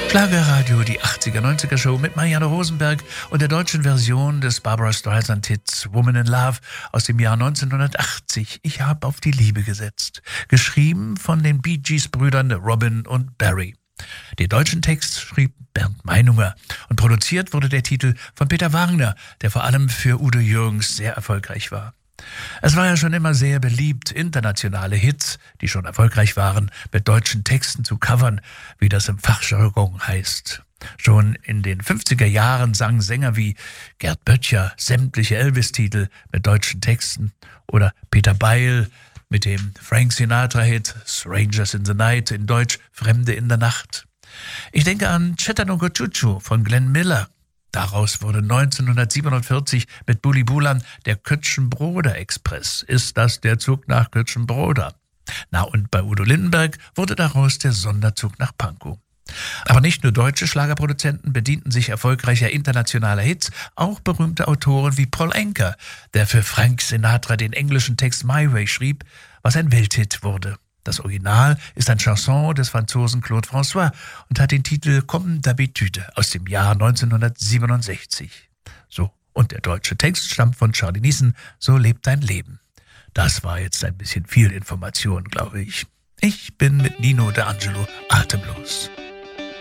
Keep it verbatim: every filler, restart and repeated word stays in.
Schlagerradio, die achtziger, neunziger Show mit Marianne Rosenberg und der deutschen Version des Barbra Streisand-Hits Woman in Love aus dem Jahr neunzehnhundertachtzig. Ich habe auf die Liebe gesetzt. Geschrieben von den Bee Gees-Brüdern Robin und Barry. Den deutschen Text schrieb Bernd Meinunger und produziert wurde der Titel von Peter Wagner, der vor allem für Udo Jürgens sehr erfolgreich war. Es war ja schon immer sehr beliebt, internationale Hits, die schon erfolgreich waren, mit deutschen Texten zu covern, wie das im Fachjargon heißt. Schon in den fünfziger Jahren sangen Sänger wie Gerd Böttcher sämtliche Elvis-Titel mit deutschen Texten oder Peter Beil mit dem Frank Sinatra-Hit Strangers in the Night, in Deutsch Fremde in der Nacht. Ich denke an Chattanooga Choo Choo von Glenn Miller. Daraus wurde neunzehnhundertsiebenundvierzig mit Bully Bulan der Kötschenbroda Express. Ist das der Zug nach Kötschenbroda? Na, und bei Udo Lindenberg wurde daraus der Sonderzug nach Pankow. Aber nicht nur deutsche Schlagerproduzenten bedienten sich erfolgreicher internationaler Hits, auch berühmte Autoren wie Paul Anka, der für Frank Sinatra den englischen Text My Way schrieb, was ein Welthit wurde. Das Original ist ein Chanson des Franzosen Claude François und hat den Titel Comme d'habitude aus dem Jahr neunzehnhundertsiebenundsechzig. So, und der deutsche Text stammt von Charlie Neeson, So lebt dein Leben. Das war jetzt ein bisschen viel Information, glaube ich. Ich bin mit Nino D'Angelo atemlos.